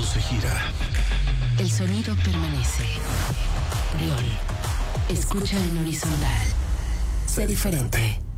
se gira. El sonido permanece. Briol. Escucha en horizontal. Sé diferente.